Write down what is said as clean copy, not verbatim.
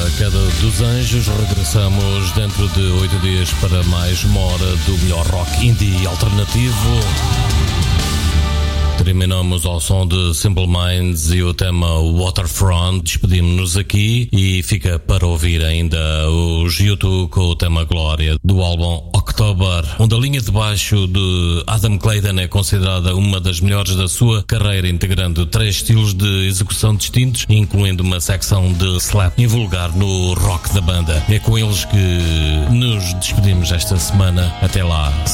queda dos anjos. Regressamos dentro de 8 dias para mais uma hora do melhor rock indie alternativo. Terminamos ao som de Simple Minds e o tema Waterfront. Despedimos-nos aqui e fica para ouvir ainda os YouTube com o tema Glória do álbum October, onde a linha de baixo de Adam Clayton é considerada uma das melhores da sua carreira, integrando 3 estilos de execução distintos, incluindo uma secção de slap invulgar no rock da banda. É com eles que nos despedimos esta semana. Até lá.